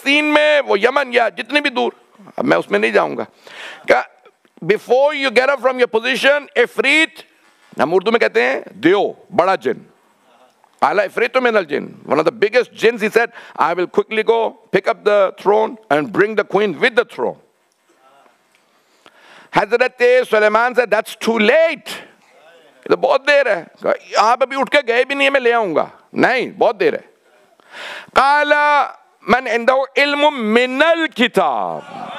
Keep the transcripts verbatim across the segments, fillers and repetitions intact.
फलस्तीन में, वो यमन या जितनी भी दूर, अब मैं उसमें नहीं जाऊंगा, क्या before you get up from your position, इफरीत, हम उर्दू में कहते हैं दियो, बड़ा जिन, Ala ifritu min al-jinn, one of the biggest jinns, he said, I will quickly go pick up the throne and bring the queen with the throne. Hazrat Sulaiman said, that's too late. तो बहुत देर है, आप अभी उठ के गए भी नहीं है, मैं ले आऊंगा, नहीं बहुत देर है. काला मन इंदहु इल्मु मिनल किताब,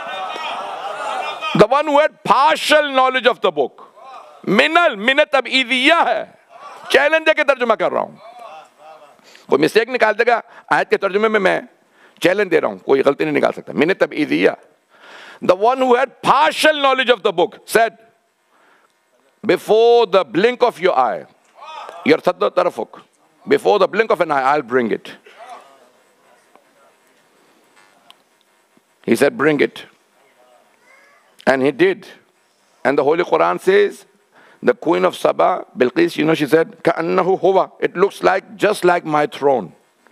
the one who had partial knowledge of the book. मिनल, मिनत अब ईदिया है, चैलेंज के तर्जुमा कर रहा हूं. कोई मिस्टेक निकाल देगा आयत के तर्जुमे में, मैं चैलेंज दे रहा हूं, कोई गलती नहीं निकाल सकता. मिनत अब ईदिया, the one who had partial knowledge of the book said, before the blink of your eye, your sadda tarafuk, before the blink of an eye, I'll bring it. He said, bring it. And he did. And the Holy Quran says, the Queen of Saba, Bilqis, you know, she said, Ka'annahu huwa, it looks like, just like my throne.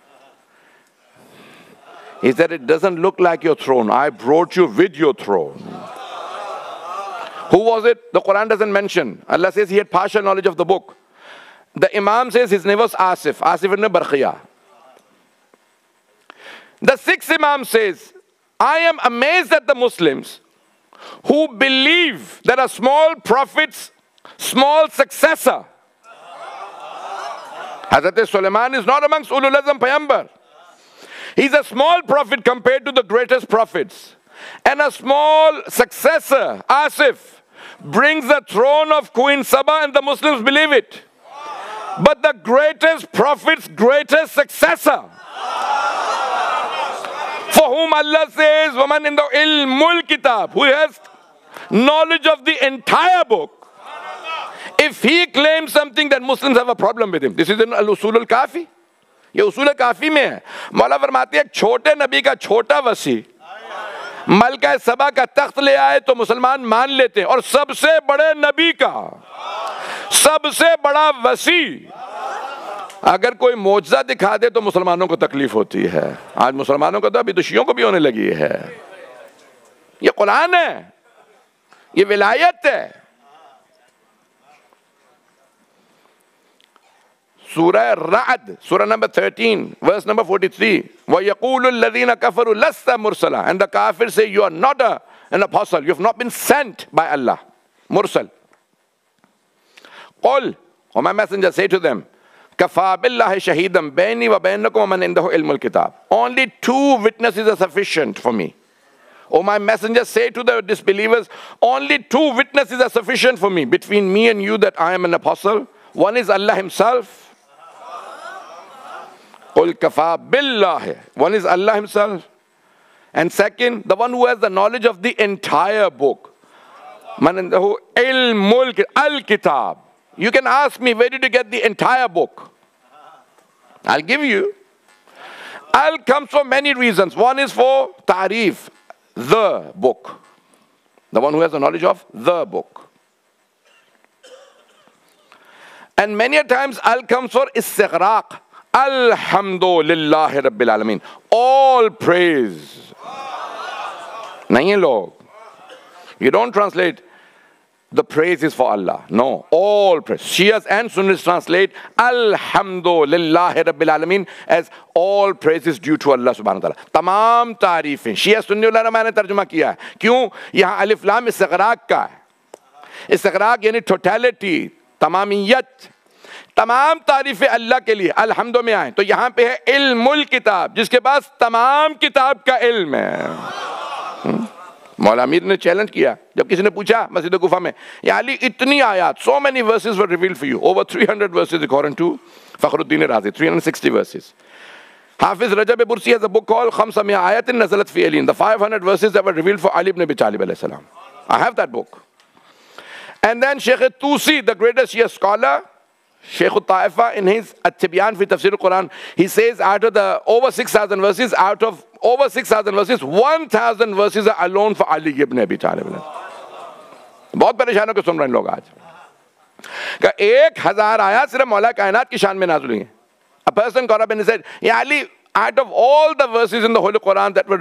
He said, it doesn't look like your throne. I brought you with your throne. Who was it? The Quran doesn't mention. Allah says he had partial knowledge of the book. The Imam says his name was Asif, Asif ibn Barqiyah. The sixth Imam says, I am amazed at the Muslims who believe that a small prophet's small successor, Hazrat Sulaiman, is not amongst Ulul Azam Payambar. He's a small prophet compared to the greatest prophets. And a small successor, Asif, brings the throne of Queen Saba and the Muslims believe it. But the greatest prophet's greatest successor, for whom Allah says, وَمَنْ in the ilmul kitab, who has knowledge of the entire book, if he claims something, then Muslims have a problem with him. This is in Al-Usul al-Kafi. ये उसूल काफी में है. मौला फरमाते हैं, छोटे नबी का छोटा वसी मलका सबा का तख्त ले आए तो मुसलमान मान लेते हैं, और सबसे बड़े नबी का सबसे बड़ा वसी अगर कोई मौजज़ा दिखा दे तो मुसलमानों को तकलीफ होती है. आज मुसलमानों को तो अभी दुश्मनों को भी होने लगी है. ये कुरान है, ये विलायत है. Surah Ra'd, Surah number thirteen, verse number forty-three. وَيَقُولُ الَّذِينَ كَفَرُوا لَسْتَ مُرْسَلًا. And the kafirs say, you are not a, an apostle. You have not been sent by Allah. Mursal. قُلْ, O my messenger, say to them, كَفَى بِاللَّهِ شَهِيدًا بَيْنِي وَبَيْنَكُمْ وَمَنْ عِنْدَهُ عِلْمُ الْكِتَابِ. Only two witnesses are sufficient for me. O my messenger, say to the disbelievers, only two witnesses are sufficient for me, between me and you, that I am an apostle. One is Allah himself. قُلْ كَفَى بِاللَّهِ. One is Allah himself. And second, the one who has the knowledge of the entire book. Man indahu ilmul al-kitab. You can ask me, where did you get the entire book? I'll give you. Al comes for many reasons. One is for ta'rif, the book. The one who has the knowledge of the book. And many a times al comes for istighraq. Alhamdulillahi Rabbil Alameen. All praise. Nahin log. You don't translate the praise is for Allah. No, all praise. Shias and Sunnis translate Alhamdulillahi Rabbil Alameen as all praise is due to Allah subhanahu wa ta'ala. Tamam taarifen. Shia Sunni ulama ne tarjuma kiya hai. Kyun? Yahan alif lam istighraq ka hai. Istighraq yani totality, tamamiyat. तमाम तारीफ़ें अल्लाह के लिए अल्हम्दु में आए. तो यहाँ पे है इल्मुल किताब, जिसके पास तमाम किताब का इल्म है. मौला अमीर ने चैलेंज किया जब किसी ने पूछा मस्जिद कुफा में, या अली इतनी आयत, so many verses were revealed for you, over three hundred verses according to Fakhruddin Razi, three hundred sixty verses. Hafiz Rajab Bursi has a book called Khamsa Mi'a Ayatin Nazalat Fi Ali, the five hundred verses that were revealed for Ali ibn Abi Talib alayhi salam. I have that book. And then Sheikh Tusi, the greatest Shia scholar, Shaykh al-Ta'ifa, in his At-Tibyan fi Tafsir al-Quran, he says out of the over six thousand verses, out of over six thousand verses, one thousand verses are alone for Ali ibn Abi Talib. बहुत परेशान होकर सुन रहे हैं लोग आज कि एक हजार आयत सिर्फ मौला कायनात की शान में नाज़िल हुई हैं. A person got up and he said, yeah, Ali, out of all the verses in the Holy Quran that were